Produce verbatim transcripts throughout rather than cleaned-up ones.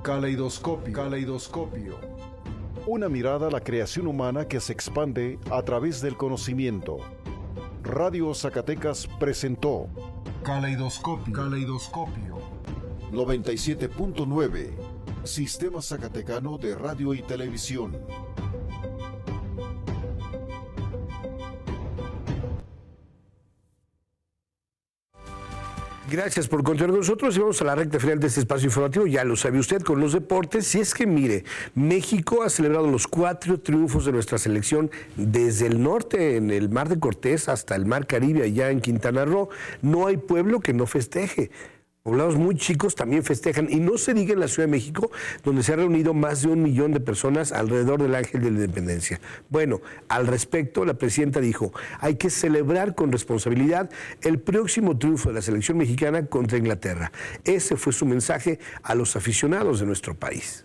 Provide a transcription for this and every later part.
Caleidoscopio. Caleidoscopio. Una mirada a la creación humana que se expande a través del conocimiento. Radio Zacatecas presentó Caleidoscopio. Caleidoscopio. noventa y siete punto nueve. Sistema Zacatecano de Radio y Televisión. Gracias por continuar con nosotros y vamos a la recta final de este espacio informativo. Ya lo sabe usted con los deportes. Si es que mire, México ha celebrado los cuatro triunfos de nuestra selección desde el norte, en el Mar de Cortés, hasta el Mar Caribe, allá en Quintana Roo. No hay pueblo que no festeje. Poblados muy chicos también festejan, y no se diga en la Ciudad de México, donde se ha reunido más de un millón de personas alrededor del Ángel de la Independencia. Bueno, al respecto, la presidenta dijo, hay que celebrar con responsabilidad el próximo triunfo de la selección mexicana contra Inglaterra. Ese fue su mensaje a los aficionados de nuestro país.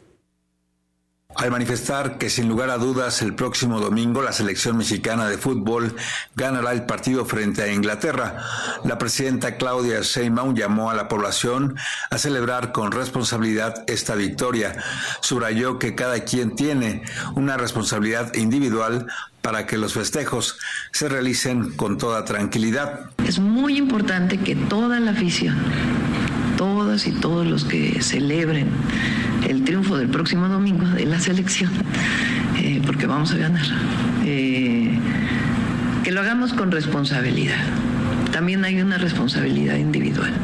Al manifestar que sin lugar a dudas el próximo domingo la selección mexicana de fútbol ganará el partido frente a Inglaterra, la presidenta Claudia Sheinbaum llamó a la población a celebrar con responsabilidad esta victoria. Subrayó que cada quien tiene una responsabilidad individual para que los festejos se realicen con toda tranquilidad. Es muy importante que toda la afición, todas y todos los que celebren el triunfo del próximo domingo de la selección, eh, porque vamos a ganar, eh, que lo hagamos con responsabilidad. También hay una responsabilidad individual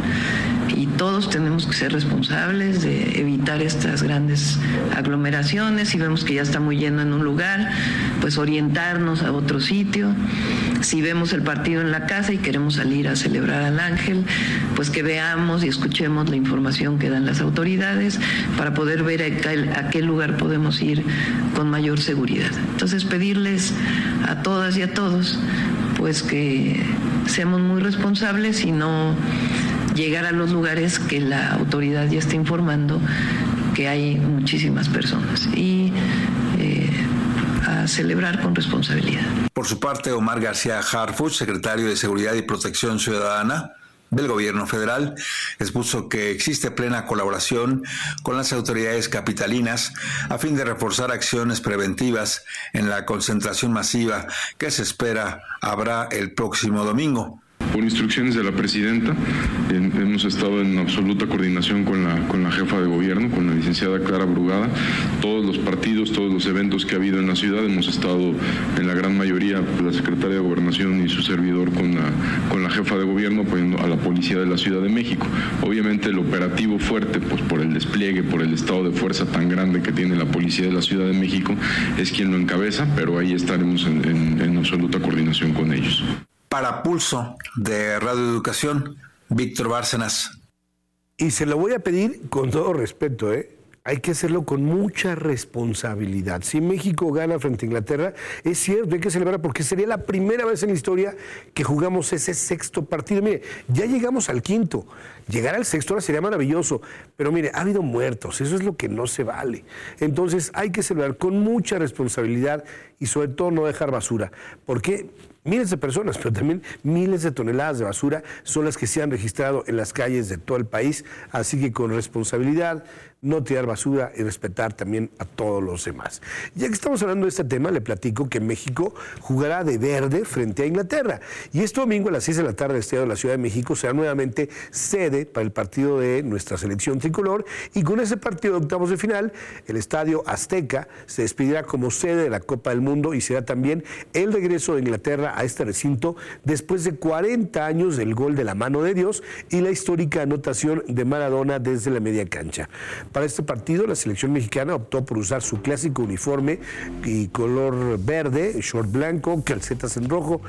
y todos tenemos que ser responsables de evitar estas grandes aglomeraciones. Si vemos que ya está muy lleno en un lugar, pues orientarnos a otro sitio. Si vemos el partido en la casa y queremos salir a celebrar al Ángel, pues que veamos y escuchemos la información que dan las autoridades para poder ver a qué, a qué lugar podemos ir con mayor seguridad. Entonces, pedirles a todas y a todos pues que seamos muy responsables y no llegar a los lugares que la autoridad ya está informando que hay muchísimas personas, y eh, a celebrar con responsabilidad. Por su parte, Omar García Harfuch, secretario de Seguridad y Protección Ciudadana del Gobierno Federal, expuso que existe plena colaboración con las autoridades capitalinas a fin de reforzar acciones preventivas en la concentración masiva que se espera habrá el próximo domingo. Por instrucciones de la presidenta, eh, hemos estado en absoluta coordinación con la, con la jefa de gobierno, con la licenciada Clara Brugada. Todos los partidos, todos los eventos que ha habido en la ciudad, hemos estado en la gran mayoría, la secretaria de Gobernación y su servidor con la, con la jefa de gobierno, apoyando a la policía de la Ciudad de México. Obviamente el operativo fuerte, pues por el despliegue, por el estado de fuerza tan grande que tiene la policía de la Ciudad de México, es quien lo encabeza, pero ahí estaremos en, en, en absoluta coordinación con ellos. Para Pulso de Radio Educación, Víctor Bárcenas. Y se lo voy a pedir con todo respeto, ¿eh? Hay que hacerlo con mucha responsabilidad. Si México gana frente a Inglaterra, es cierto, hay que celebrar porque sería la primera vez en la historia que jugamos ese sexto partido. Mire, ya llegamos al quinto. Llegar al sexto ahora sería maravilloso. Pero mire, ha habido muertos, eso es lo que no se vale. Entonces hay que celebrar con mucha responsabilidad y sobre todo no dejar basura. Porque miles de personas, pero también miles de toneladas de basura son las que se han registrado en las calles de todo el país. Así que con responsabilidad, no tirar basura y respetar también a todos los demás. Ya que estamos hablando de este tema, le platico que México jugará de verde frente a Inglaterra. Y este domingo a las seis de la tarde, el Estadio de la Ciudad de México será nuevamente sede para el partido de nuestra selección tricolor. Y con ese partido de octavos de final, el Estadio Azteca se despedirá como sede de la Copa del Mundo y será también el regreso de Inglaterra a este recinto después de cuarenta años del gol de la mano de Dios y la histórica anotación de Maradona desde la media cancha. Para este partido, la selección mexicana optó por usar su clásico uniforme y color verde, short blanco, calcetas en rojo,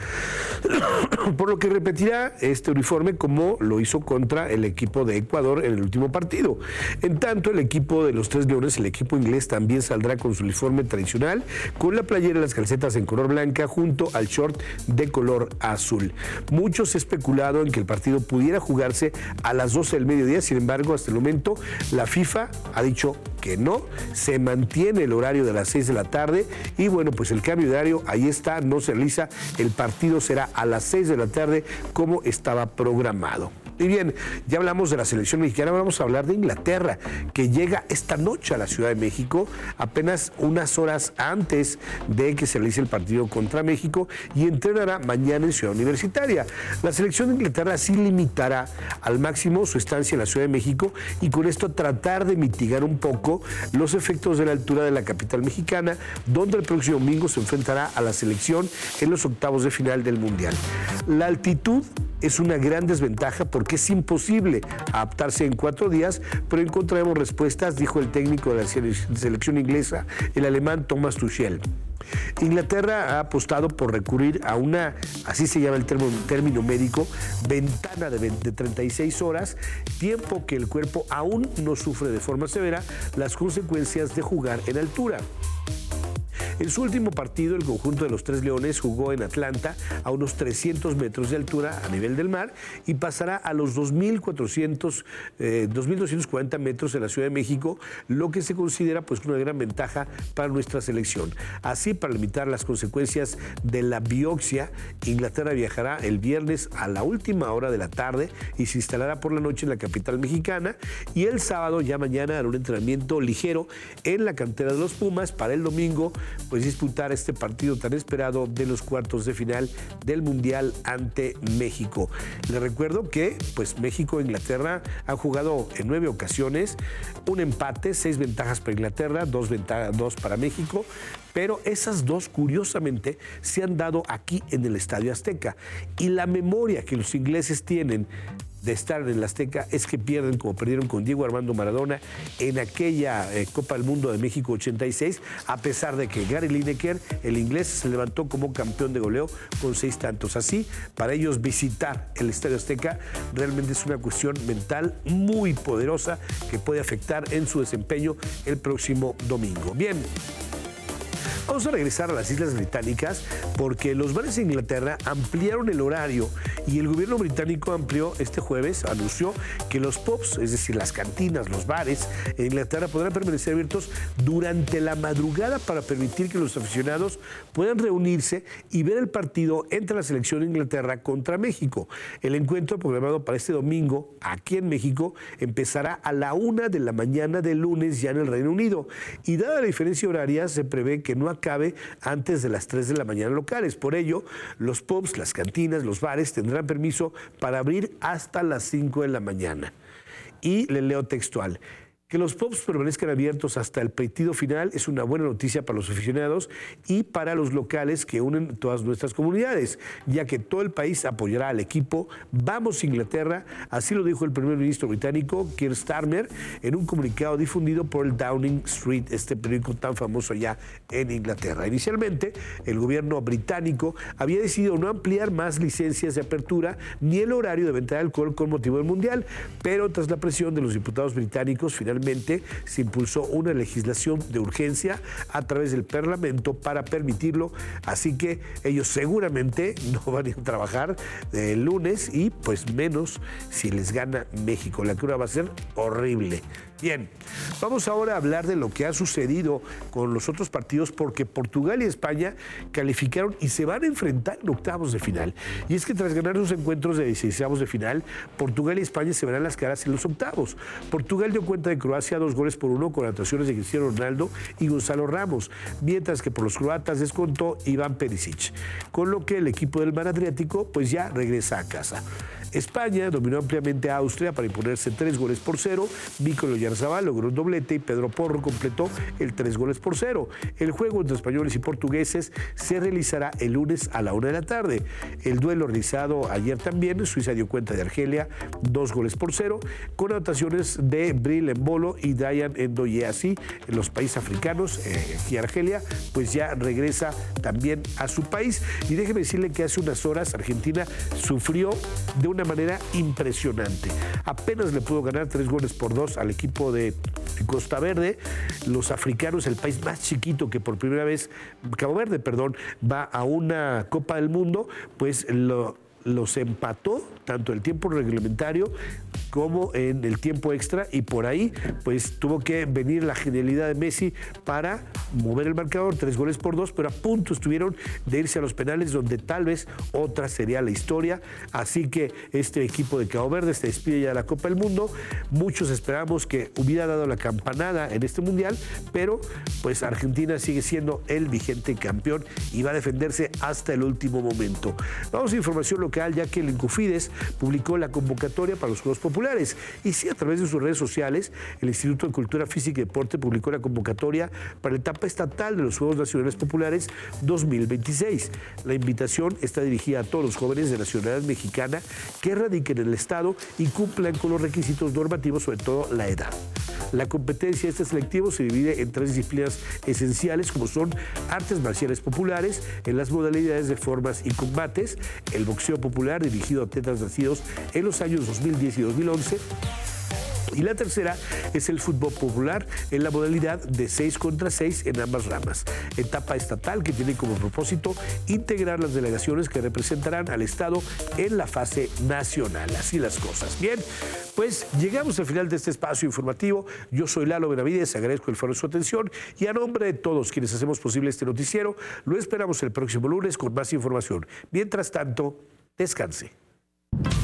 por lo que repetirá este uniforme como lo hizo contra el equipo de Ecuador en el último partido. En tanto, el equipo de los Tres Leones, el equipo inglés, también saldrá con su uniforme tradicional, con la playera y las calcetas en color blanca junto al short de color azul. Muchos especulado en que el partido pudiera jugarse a las doce del mediodía, sin embargo, hasta el momento la FIFA ha dicho que no, se mantiene el horario de las seis de la tarde y bueno, pues el cambio de horario ahí está, no se realiza, el partido será a las seis de la tarde como estaba programado. Y bien, ya hablamos de la selección mexicana, vamos a hablar de Inglaterra, que llega esta noche a la Ciudad de México, apenas unas horas antes de que se realice el partido contra México, y entrenará mañana en Ciudad Universitaria. La selección de Inglaterra sí limitará al máximo su estancia en la Ciudad de México y con esto tratar de mitigar un poco los efectos de la altura de la capital mexicana, donde el próximo domingo se enfrentará a la selección en los octavos de final del Mundial. La altitud es una gran desventaja porque es imposible adaptarse en cuatro días, pero encontraremos respuestas, dijo el técnico de la selección inglesa, el alemán Thomas Tuchel. Inglaterra ha apostado por recurrir a una, así se llama el término, término médico, ventana de, de treinta y seis horas, tiempo que el cuerpo aún no sufre de forma severa las consecuencias de jugar en altura. En su último partido, el conjunto de los Tres Leones jugó en Atlanta a unos trescientos metros de altura a nivel del mar y pasará a los dos mil cuatrocientos, eh, dos mil doscientos cuarenta metros en la Ciudad de México, lo que se considera pues una gran ventaja para nuestra selección. Así, para limitar las consecuencias de la biopsia, Inglaterra viajará el viernes a la última hora de la tarde y se instalará por la noche en la capital mexicana, y el sábado, ya mañana, hará un entrenamiento ligero en la cantera de los Pumas para el domingo pues disputar este partido tan esperado de los cuartos de final del Mundial ante México. Les recuerdo que pues México e Inglaterra han jugado en nueve ocasiones, un empate, seis ventajas para Inglaterra, dos, ventajas, dos para México, pero esas dos, curiosamente, se han dado aquí en el Estadio Azteca. Y la memoria que los ingleses tienen de estar en el Azteca es que pierden como perdieron con Diego Armando Maradona en aquella eh, Copa del Mundo de México ochenta y seis, a pesar de que Gary Lineker, el inglés, se levantó como campeón de goleo con seis tantos. Así, para ellos visitar el Estadio Azteca realmente es una cuestión mental muy poderosa que puede afectar en su desempeño el próximo domingo. Bien. Vamos a regresar a las Islas Británicas porque los bares de Inglaterra ampliaron el horario y el gobierno británico amplió este jueves, anunció que los pubs, es decir, las cantinas, los bares en Inglaterra podrán permanecer abiertos durante la madrugada para permitir que los aficionados puedan reunirse y ver el partido entre la selección de Inglaterra contra México. El encuentro programado para este domingo aquí en México empezará a la una de la mañana del lunes ya en el Reino Unido, y dada la diferencia horaria se prevé que no acabe antes de las tres de la mañana locales. Por ello, los pubs, las cantinas, los bares tendrán permiso para abrir hasta las cinco de la mañana. Y le leo textual. Que los pubs permanezcan abiertos hasta el partido final es una buena noticia para los aficionados y para los locales que unen todas nuestras comunidades, ya que todo el país apoyará al equipo Vamos Inglaterra, así lo dijo el primer ministro británico Keir Starmer en un comunicado difundido por el Downing Street, este periódico tan famoso allá en Inglaterra. Inicialmente, el gobierno británico había decidido no ampliar más licencias de apertura ni el horario de venta de alcohol con motivo del Mundial, pero tras la presión de los diputados británicos, finalmente se impulsó una legislación de urgencia a través del Parlamento para permitirlo, así que ellos seguramente no van a ir a trabajar el lunes y pues menos si les gana México. La cura va a ser horrible. Bien, vamos ahora a hablar de lo que ha sucedido con los otros partidos porque Portugal y España calificaron y se van a enfrentar en octavos de final. Y es que tras ganar sus encuentros de dieciseisavos de final, Portugal y España se verán las caras en los octavos. Portugal dio cuenta de Croacia dos goles por uno con anotaciones de Cristiano Ronaldo y Gonzalo Ramos, mientras que por los croatas descontó Iván Perisic, con lo que el equipo del Mar Adriático pues ya regresa a casa. España dominó ampliamente a Austria para imponerse tres goles por cero. Víctor Oyarzabal logró un doblete y Pedro Porro completó el tres goles por cero. El juego entre españoles y portugueses se realizará el lunes a la una de la tarde. El duelo realizado ayer también, Suiza dio cuenta de Argelia dos goles por cero, con anotaciones de Bril Embolo y Dayan Ndoye. Así, en los países africanos eh, y Argelia, pues ya regresa también a su país. Y déjeme decirle que hace unas horas Argentina sufrió de una manera impresionante. Apenas le pudo ganar tres goles por dos al equipo de Costa Verde. Los africanos, el país más chiquito que por primera vez, Cabo Verde, perdón, va a una Copa del Mundo, pues lo, los empató tanto el tiempo reglamentario como en el tiempo extra, y por ahí pues tuvo que venir la genialidad de Messi para mover el marcador, tres goles por dos, pero a punto estuvieron de irse a los penales, donde tal vez otra sería la historia. Así que este equipo de Cabo Verde se despide ya de la Copa del Mundo. Muchos esperamos que hubiera dado la campanada en este mundial, pero pues Argentina sigue siendo el vigente campeón y va a defenderse hasta el último momento. Vamos a información local, ya que el Incofides publicó la convocatoria para los Juegos Populares. Y sí, a través de sus redes sociales, el Instituto de Cultura Física y Deporte publicó la convocatoria para la etapa estatal de los Juegos Nacionales Populares dos mil veintiséis. La invitación está dirigida a todos los jóvenes de nacionalidad mexicana que radiquen en el Estado y cumplan con los requisitos normativos, sobre todo la edad. La competencia de este selectivo se divide en tres disciplinas esenciales, como son artes marciales populares, en las modalidades de formas y combates, el boxeo popular dirigido a atletas nacidos en los años dos mil diez y dos mil once, y la tercera es el fútbol popular en la modalidad de seis contra seis en ambas ramas. Etapa estatal que tiene como propósito integrar las delegaciones que representarán al Estado en la fase nacional. Así las cosas. Bien, pues llegamos al final de este espacio informativo. Yo soy Lalo Benavides, agradezco el favor de su atención y a nombre de todos quienes hacemos posible este noticiero, lo esperamos el próximo lunes con más información. Mientras tanto, descanse.